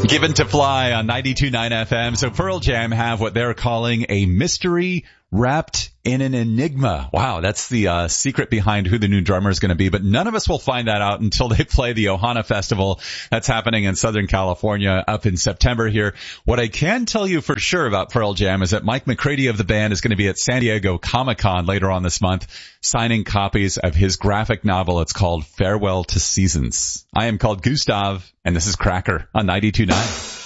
Given to Fly on 92.9 FM. So Pearl Jam have what they're calling a mystery wrapped in an enigma. Wow, that's the secret behind who the new drummer is going to be. But none of us will find that out until they play the Ohana Festival. That's happening in Southern California up in September here. What I can tell you for sure about Pearl Jam is that Mike McCready of the band is going to be at San Diego Comic-Con later on this month, signing copies of his graphic novel. It's called Farewell to Seasons. I am called Gustav, and this is Cracker on 92.9.